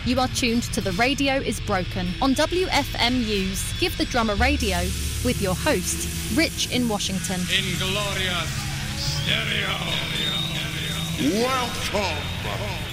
You are tuned to The Radio is Broken on WFMU's Give the Drum a Radio with your host, Rich in Washington. In glorious stereo. Welcome